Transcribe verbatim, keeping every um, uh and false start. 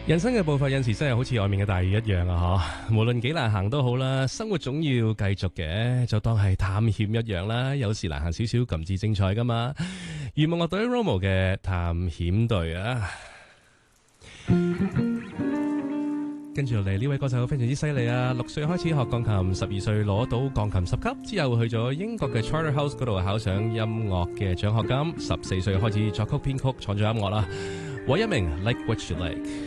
人生嘅步伐有時真係好似外面嘅大雨一樣啊！嗬，無論幾難行都好啦，生活總要繼續嘅，就當係探險一樣啦。有時難行少少，咁至精彩噶嘛。圓夢樂隊 Romo 嘅探險隊啊！跟住落嚟呢位歌手非常之犀利啊！六歲開始學鋼琴，十二歲攞到鋼琴十級，之後去咗英國嘅 Charterhouse 嗰度考上音樂嘅獎學金，十四歲開始作曲編曲創作音樂啦。黃一鳴 Like What You Like。